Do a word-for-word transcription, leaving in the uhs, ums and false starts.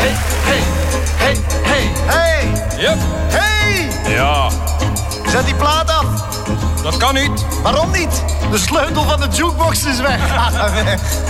hey, hey, hey, hey. Hey! Yep. Hey! Ja, Zet die plaat af. dat kan niet. Waarom niet? De sleutel van de jukebox is weg.